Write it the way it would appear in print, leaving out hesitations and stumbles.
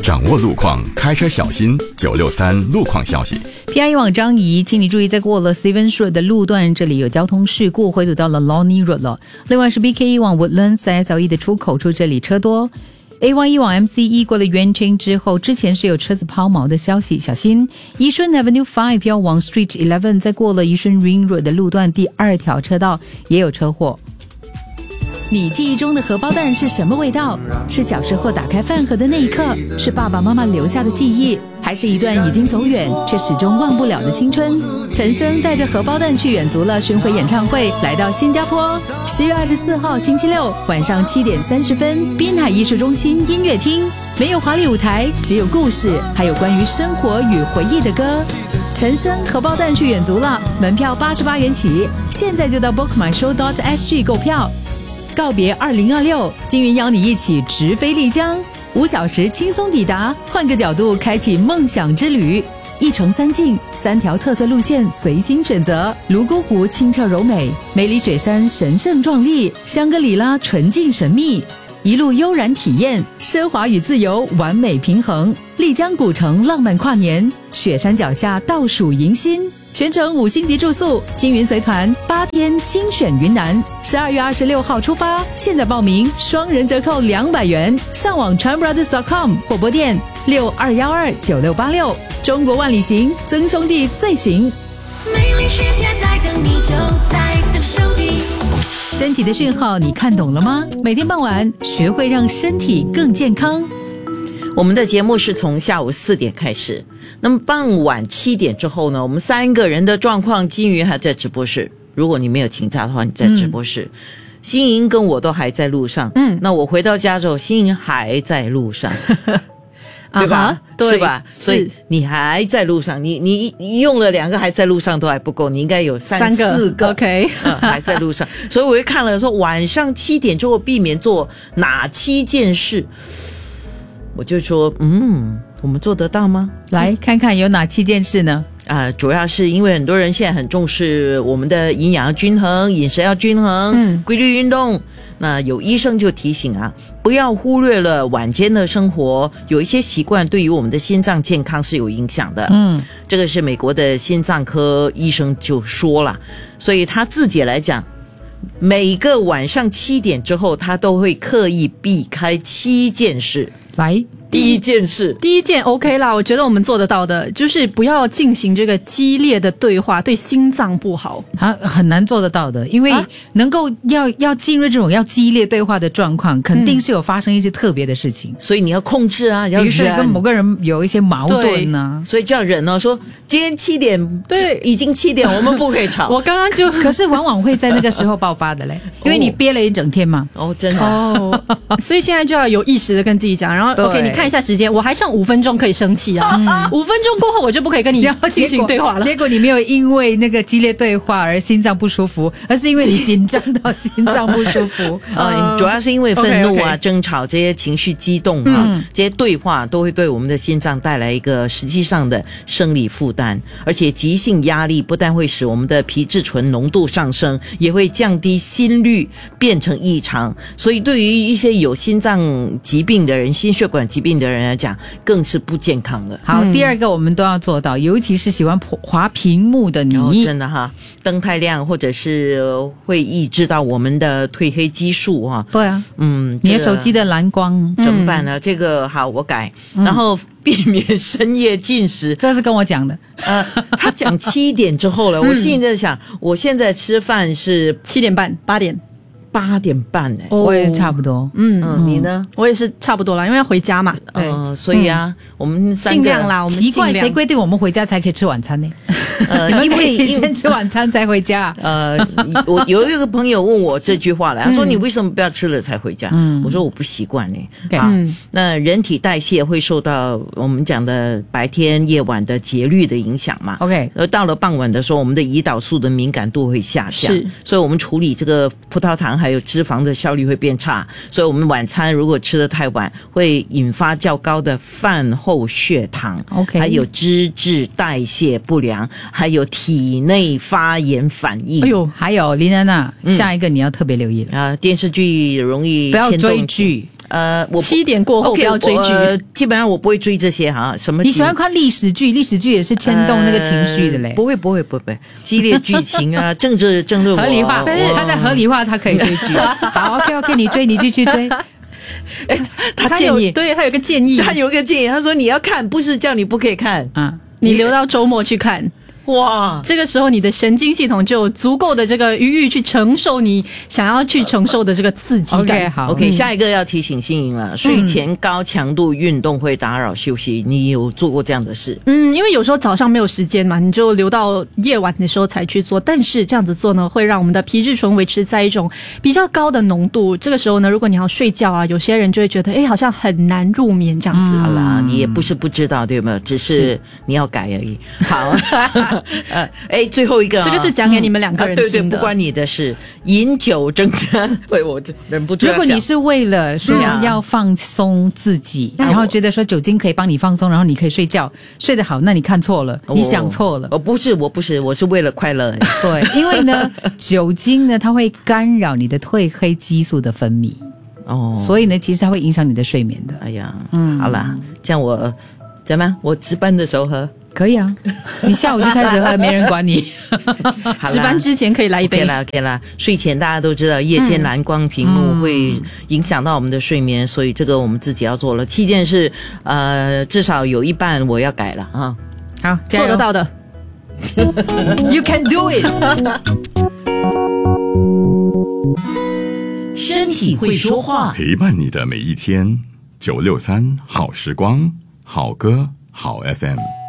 掌握路况，开车小心。963路况消息。 PIE 网张怡，请你注意，在过了 Stevens Road 的路段，这里有交通事故，回堵到了 Lornie Road 了。另外是 BKE 往 Woodlands SLE 的出口处，这里车多。AYE 往 MCE 过了元清之后，之前是有车子抛锚的消息，小心。宜顺 Avenue 5要往 Street 11，在过了宜顺 Ring Road 的路段第2条车道也有车祸。你记忆中的荷包蛋是什么味道？是小时候打开饭盒的那一刻，是爸爸妈妈留下的记忆，还是一段已经走远却始终忘不了的青春？陈升带着荷包蛋去远足了巡回演唱会，来到新加坡。10月24号星期六晚上7点30分，滨海艺术中心音乐厅，没有华丽舞台，只有故事，还有关于生活与回忆的歌。陈升荷包蛋去远足了，门票88元起，现在就到 bookmyshow.sg 购票。告别2026，金云邀你一起直飞丽江，5小时轻松抵达，换个角度开启梦想之旅。一城三境，3条特色路线随心选择，泸沽湖清澈柔美，梅里雪山神圣壮丽，香格里拉纯净神秘，一路悠然体验，奢华与自由完美平衡。丽江古城浪漫跨年，雪山脚下倒数迎新，全程5星级住宿，金云随团8天精选云南，12月26号出发，现在报名双人折扣200元，上网 chanbrothers.com 或拨电62129686。中国万里行，曾兄弟最行。 美丽世界在等你，就在这手里。 身体的讯号你看懂了吗？每天傍晚学会让身体更健康。 我们的节目是从下午4点开始，那么傍晚7点之后呢，我们3个人的状况，金鱼还在直播室，如果你没有请假的话，你在直播室。新莹跟我都还在路上，那我回到家之后，新莹还在路上。对吧？ 对， 是吧？所以你还在路上，你用了2个还在路上都还不够，你应该有3、4个 OK 还在路上。所以我又看了说晚上7点之后避免做哪7件事，我就说我们做得到吗？ 来看看有哪7件事呢？ 主要是因为很多人现在很重视我们的营养均衡，饮食要均衡，规律运动。那有医生就提醒不要忽略了晚间的生活，有一些习惯对于我们的心脏健康是有影响的。这个是美国的心脏科医生就说了，所以他自己来讲，每个晚上7点之后，他都会刻意避开7件事。来，第一件 OK 啦，我觉得我们做得到的，就是不要进行这个激烈的对话，对心脏不好。 很难做得到的，因为能够要进入这种要激烈对话的状况，肯定是有发生一些特别的事情， 所以你要控制要忍， 比如说跟某个人有一些矛盾所以就要忍说今天7点，对，已经7点，我们不可以吵。 我刚刚就， 可是往往会在那个时候爆发的嘞，因为你憋了一整天嘛。 真的所以现在就要有意识的跟自己讲，然后 OK， 你看一下时间，我还剩5分钟可以生气5分钟过后我就不可以跟你进行对话了。 结果你没有因为那个激烈对话而心脏不舒服，而是因为你紧张到心脏不舒服。 主要是因为愤怒争吵这些情绪激动这些对话都会对我们的心脏带来一个实际上的生理负担，而且急性压力不但会使我们的皮质醇浓度上升，也会降低心率，变成异常。所以对于一些有心脏疾病的人，心血管疾病的人来讲，更是不健康的。 好，第2个我们都要做到，尤其是喜欢滑屏幕的你， 真的灯太亮或者是会抑制到我们的褪黑激素对你的手机的蓝光怎么办呢？这个好我改，然后避免深夜进食， 这是跟我讲的。 他讲7点之后了，我心里在想，我现在吃饭是 7点半8点 8点半我也是差不多。 你呢？ 我也是差不多啦，因为要回家嘛。 所以我们3个尽量啦，我们奇怪，谁规定我们回家才可以吃晚餐呢？因为先吃晚餐才回家。 我有一个朋友问我这句话了，他说你为什么不要吃了才回家？我说我不习惯那人体代谢会受到我们讲的白天夜晚的节律的影响嘛。而到了傍晚的时候，我们的胰岛素的敏感度会下降，所以我们处理这个葡萄糖还有脂肪的效率会变差，所以我们晚餐如果吃得太晚，会引发较高的饭后血糖，还有脂质代谢不良，还有体内发炎反应。 还有林安娜，下一个你要特别留意了电视剧容易不要追剧我 7点过后不要追剧。 基本上我不会追这些哈，什么你喜欢看历史剧？历史剧也是牵动那个情绪的嘞。 不会，激烈剧情啊，政治争论合理化，他在合理化，他可以追剧。好 ，OK， 你追，你继续追。 他建议， 对他有个建议， 他说你要看，不是叫你不可以看啊， 你留到周末去看。哇，这个时候你的神经系统就有足够的这个余裕去承受你想要去承受的这个刺激感。 OK， 下一个要提醒欣莹了，睡前高强度运动会打扰休息，你有做过这样的事？ 因为有时候早上没有时间嘛，你就留到夜晚的时候才去做。但是这样子做呢，会让我们的皮质醇维持在一种比较高的浓度。这个时候呢，如果你要睡觉啊，有些人就会觉得，好像很难入眠这样子。 好啦，你也不是不知道，对吗？只是你要改而已。好。最后一个， 这个是讲给你们两个人听的， 对，不关你的事。饮酒增加，我忍不住。 如果你是为了说要放松自己，然后觉得说酒精可以帮你放松，然后你可以睡觉，睡得好，那你看错了，你想错了。 我不是，我是为了快乐。 对，因为呢，酒精呢，它会干扰你的褪黑激素的分泌，所以呢，其实它会影响你的睡眠的。 哎呀，好啦，这样怎么样？我值班的时候喝。 可以啊，你下午就开始喝，没人管你。 值班之前可以来一杯。 OK 啦。睡前大家都知道，夜间蓝光屏幕会影响到我们的睡眠，所以这个我们自己要做了。7件事，至少有一半我要改了啊。 好， 做得到的。 You can do it。 身体会说话，陪伴你的每一天。963好时光，好歌好 FM。